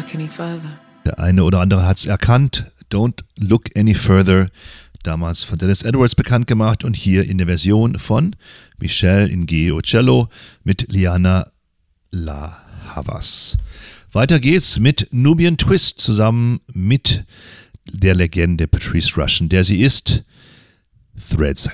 look any further. Der eine oder andere hat es erkannt. Don't Look Any Further. Damals von Dennis Edwards bekannt gemacht und hier in der Version von Michelle Ngeo Cello mit Liana La Havas. Weiter geht's mit Nubian Twist zusammen mit der Legende Patrice Rushen, der sie ist. Threads